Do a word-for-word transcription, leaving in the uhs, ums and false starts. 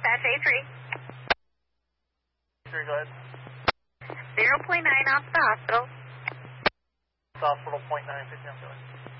dispatch A three. Three, go ahead. zero point nine off the hospital. Hospital, point nine, fifty on Philly.